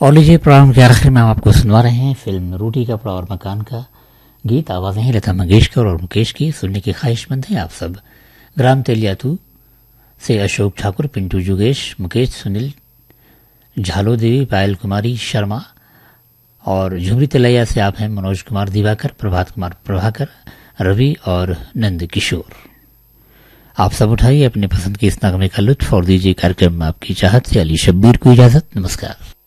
और लीजिए प्रोग्राम के आखिर में हम आपको सुनवा रहे हैं फिल्म रोटी कपड़ा और मकान का गीत। आवाजें हैं लता मंगेशकर और मुकेश की। सुनने की ख्वाहिशमंद हैं आप सब। ग्राम तेलियातू से अशोक ठाकुर, पिंटू जुगेश, मुकेश, सुनील, झालो देवी, पायल कुमारी शर्मा और झुमरी तिलैया से आप हैं मनोज कुमार दिवाकर, प्रभात कुमार प्रभाकर, रवि और नंद किशोर। आप सब उठाइए अपने पसंद के इस नगमे का लुत्फ और दीजिए कार्यक्रम में आपकी चाहत से अली शब्बीर को इजाजत। नमस्कार।